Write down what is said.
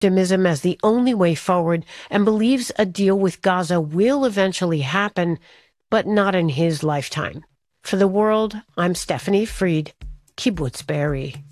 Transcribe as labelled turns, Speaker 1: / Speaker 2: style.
Speaker 1: optimism as the only way forward and believes a deal with Gaza will eventually happen, but not in his lifetime. For the world, I'm Stephanie Fried, Kibbutz Be'eri.